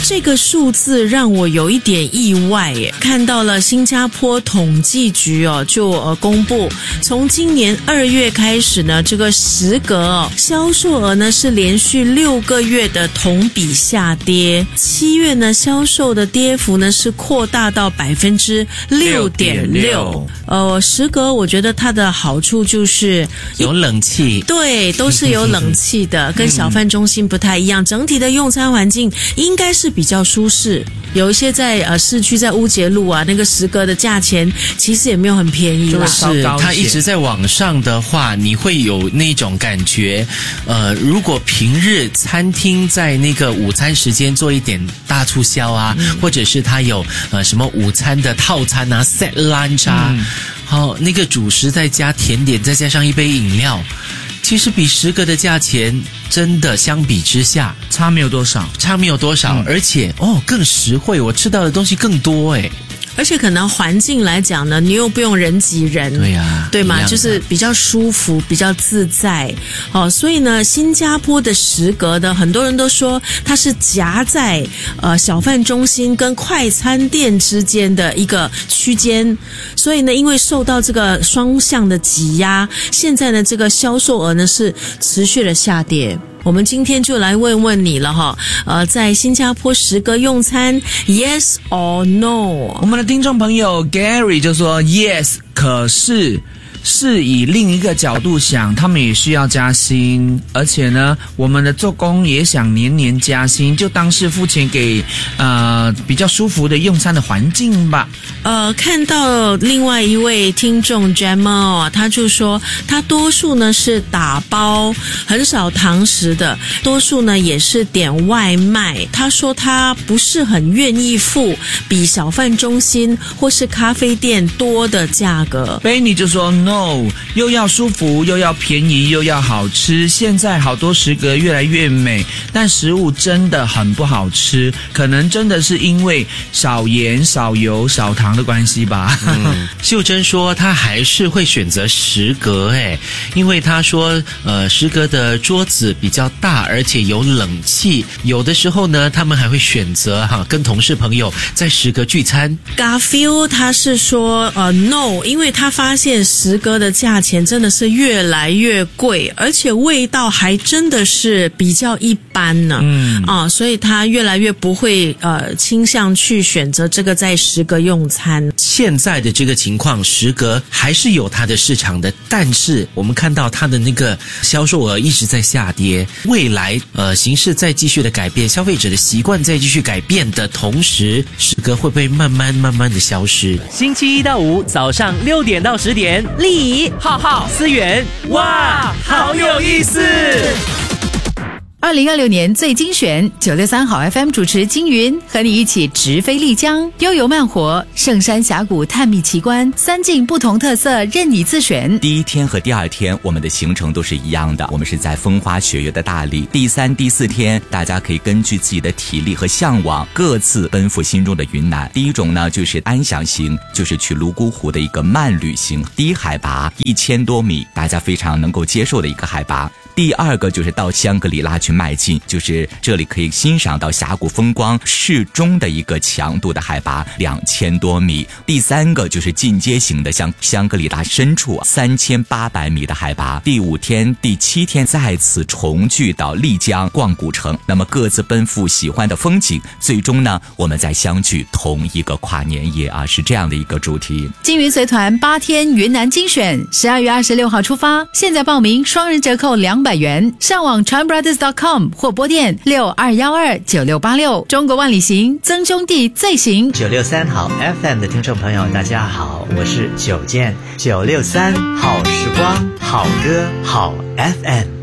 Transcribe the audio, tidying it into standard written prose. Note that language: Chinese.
这个数字让我有一点意外耶，看到了新加坡统计局就公布，从今年2月开始呢，这个时隔销售额呢是连续6个月的同比下跌，7月呢销售的跌幅呢是扩大到 6.6%。时隔我觉得它的好处就是有冷气， 对，都是有冷气的，跟小贩中心不太一样，整体的用餐环境应该是比较舒适。有一些在市区，在乌节路啊，那个时隔的价钱其实也没有很便宜啦。 是它一直在往上的话，你会有那种感觉。如果平日餐厅在那个午餐时间做一点大促销啊，或者是它有什么午餐的套餐啊 ，set lunch 啊，那个主食再加甜点，再加上一杯饮料。其实比时隔的价钱真的相比之下差没有多少， 而且更实惠，我吃到的东西更多诶。 而且可能环境来讲呢，你又不用人挤人， 对呀， 对吗？就是比较舒服，比较自在。所以呢，新加坡的时隔呢，很多人都说它是夹在小贩中心跟快餐店之间的一个区间。所以呢，因为受到这个双向的挤压，现在呢，这个销售额呢是持续的下跌。我们今天就来问问你了哈，在新加坡时隔用餐 ，yes or no？ 我们的听众朋友 Gary 就说 yes， 可是以另一个角度想，他们也需要加薪，而且呢，我们的做工也想年年加薪，就当是付钱给比较舒服的用餐的环境吧。 看到另外一位听众 Gemma， 他就说他多数呢是打包，很少堂食的，多数呢也是点外卖。他说他不是很愿意付比小贩中心或是咖啡店多的价格。 Benny 就说 no， 又要舒服，又要便宜，又要好吃。现在好多时隔越来越美，但食物真的很不好吃，可能真的是因为少盐、少油、少糖的关系吧。 秀珍说她还是会选择时隔因为她说时隔的桌子比较大，而且有冷气，有的时候呢他们还会选择跟同事朋友在时隔聚餐。 Garfield 他是说no， 因为他发现时隔的价钱真的是越来越贵，而且味道还真的是比较一般呢。所以他越来越不会倾向去选择这个在时隔用餐。 现在的这个情况，时隔还是有它的市场的，但是我们看到它的那个销售额一直在下跌。未来形势再继续的改变，消费者的习惯再继续改变的同时，时隔会不会慢慢的消失？ 星期1到5早上6点到10点， 丽浩浩、思源，哇，好有意思 ！2026年最精选963好 FM 主持金云和你一起直飞丽江，悠游慢活，圣山峡谷探秘奇观，3境不同特色任你自选。 第1天和第2天我们的行程都是一样的，我们是在风花雪月的大理。第3、第4天大家可以根据自己的体力和向往各自奔赴心中的云南。第一种呢就是安详行，就是去泸沽湖的一个慢旅行，低海拔1000多米，大家非常能够接受的一个海拔。第2个就是到香格里拉去迈进，就是这里可以欣赏到峡谷风光，适中的一个强度的海拔2000多米。第3个就是进阶型的，像香格里拉深处3800米的海拔。第5天、第7天再次重聚到丽江逛古城，那么各自奔赴喜欢的风景，最终呢我们再相聚同一个跨年夜是这样的一个主题。 金云随团8天云南精选，12月26号出发，现在报名双人折扣200元，上网 tranbrothers.com 或拨电62129686。中国万里行，曾兄弟最行。 963好 FM 的听众朋友大家好，我是9健，963好时光，好歌好 FM。